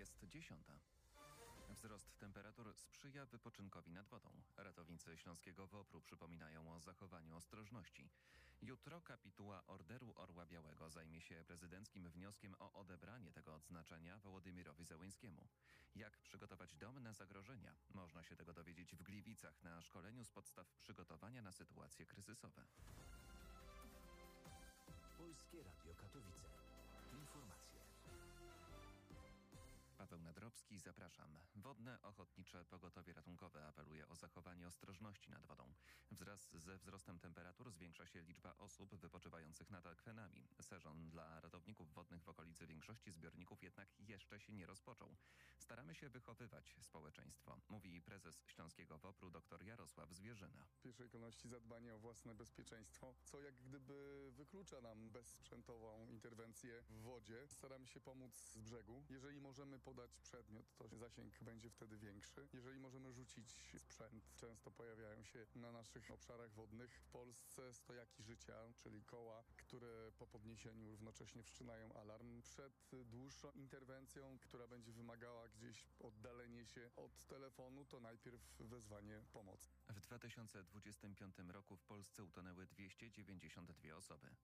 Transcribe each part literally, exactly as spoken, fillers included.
Jest dziesiąta. Wzrost temperatur sprzyja wypoczynkowi nad wodą. Ratownicy Śląskiego WOPR-u przypominają o zachowaniu ostrożności. Jutro kapituła Orderu Orła Białego zajmie się prezydenckim wnioskiem o odebranie tego odznaczenia Wołodymirowi Zełenskiemu. Jak przygotować dom na zagrożenia? Można się tego dowiedzieć w Gliwicach na szkoleniu z podstaw przygotowania na sytuacje kryzysowe. Polskie Radio Katowice. Informacje. Paweł Nadrobski, zapraszam. Wodne Ochotnicze Pogotowie Ratunkowe apeluje o zachowanie ostrożności nad wodą. Wraz ze wzrostem temperatur zwiększa się liczba osób wypoczywających nad akwenami. Sezon dla ratowników wodnych w okolicy większości zbiorników jednak jeszcze się nie rozpoczął. Staramy się wychowywać społeczeństwo, mówi prezes Śląskiego WOPR-u dr Jarosław Zwierzyna. W pierwszej kolejności zadbanie o własne bezpieczeństwo, co jak gdyby wyklucza nam bezsprzętową interwencję w wodzie. Staramy się pomóc z brzegu. Jeżeli możemy podać przedmiot, to zasięg będzie wtedy większy. Jeżeli możemy rzucić sprzęt, często pojawiają się na naszych obszarach wodnych w Polsce stojaki życia, czyli koła, które po podniesieniu równocześnie wszczynają alarm. Przed dłuższą interwencją, która będzie wymagała gdzieś oddalenie się od telefonu, to najpierw wezwanie pomocy. W dwa tysiące dwudziestym piątym roku w Polsce utonęły dwieście dziewięćdziesiąt dwie osoby.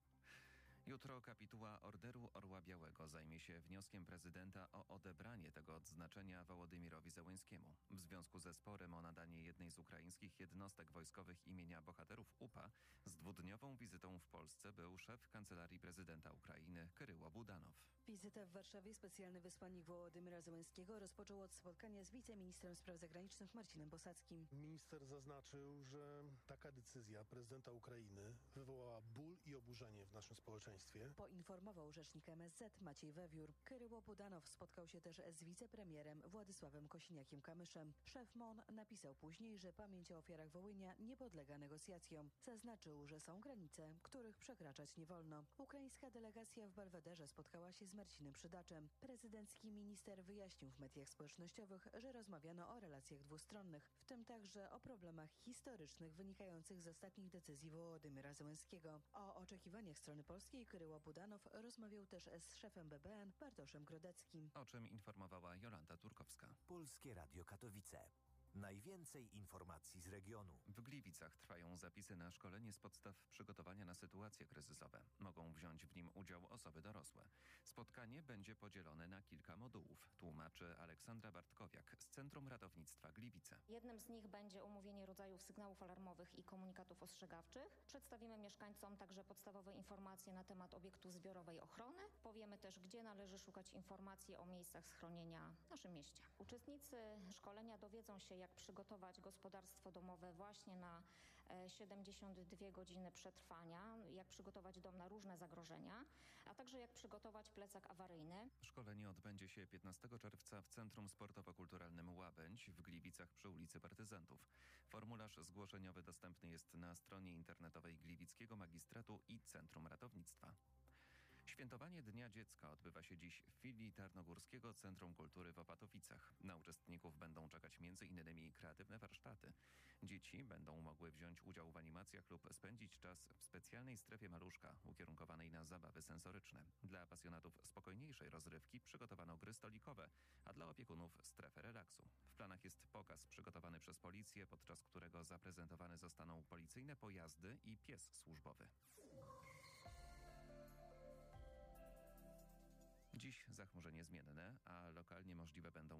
Jutro kapituła Orderu Orła Białego zajmie się wnioskiem prezydenta o odebranie tego odznaczenia Wołodymirowi Zełenskiemu. W związku ze sporem o nadanie jednej z ukraińskich jednostek wojskowych imienia bohaterów U P A z dwudniową wizytą w Polsce był szef Kancelarii Prezydenta Ukrainy Kyryło Budanow. Wizytę w Warszawie specjalny wysłannik Wołodymyra Zełenskiego rozpoczął od spotkania z wiceministrem spraw zagranicznych Marcinem Bosackim. Minister zaznaczył, że taka decyzja prezydenta Ukrainy wywołała ból i oburzenie w naszym społeczeństwie. Poinformował rzecznik M S Z Maciej Wewiór. Kyryło Budanow spotkał się też z wicepremierem Władysławem Kosiniakiem-Kamyszem. Szef M O N napisał później, że pamięć o ofiarach Wołynia nie podlega negocjacjom. Zaznaczył, że są granice, których przekraczać nie wolno. Ukraińska delegacja w Belwederze spotkała się z Marcinem Przydaczem. Prezydencki minister wyjaśnił w mediach społecznościowych, że rozmawiano o relacjach dwustronnych, w tym także o problemach historycznych wynikających z ostatnich decyzji Wołodymyra Zełenskiego. O oczekiwaniach strony polskiej Kyryło Budanow rozmawiał też z szefem B B N Bartoszem Grodeckim. O czym informowała Jolanta Turkowska. Polskie Radio Katowice. Najwięcej informacji z regionu. W Gliwicach trwają zapisy na szkolenie z podstaw przygotowania na sytuacje kryzysowe. Mogą wziąć w nim udział osoby dorosłe. Spotkanie będzie podzielone na kilka modułów, tłumaczy Aleksandra Bartkowiak z Centrum Ratownictwa Gliwice. Jednym z nich będzie omówienie rodzajów sygnałów alarmowych i komunikatów ostrzegawczych. Przedstawimy mieszkańcom także podstawowe informacje na temat obiektu zbiorowej ochrony. Powiemy też, gdzie należy szukać informacji o miejscach schronienia w naszym mieście. Uczestnicy szkolenia dowiedzą się, jak przygotować gospodarstwo domowe właśnie na siedemdziesiąt dwie godziny przetrwania, jak przygotować dom na różne zagrożenia, a także jak przygotować plecak awaryjny. Szkolenie odbędzie się piętnastego czerwca w Centrum Sportowo-Kulturalnym Łabędź w Gliwicach przy ulicy Partyzantów. Formularz zgłoszeniowy dostępny jest na stronie internetowej Gliwickiego Magistratu i Centrum Ratownictwa. Świętowanie Dnia Dziecka odbywa się dziś w filii Tarnogórskiego Centrum Kultury w Opatowicach. Na uczestników będą czekać między innymi kreatywne warsztaty. Dzieci będą mogły wziąć udział w animacjach lub spędzić czas w specjalnej strefie maluszka ukierunkowanej na zabawy sensoryczne. Dla pasjonatów spokojniejszej rozrywki przygotowano gry stolikowe, a dla opiekunów strefę relaksu. W planach jest pokaz przygotowany przez policję, podczas którego zaprezentowane zostaną policyjne pojazdy i pies służbowy. Dziś zachmurzenie zmienne, a lokalnie możliwe będą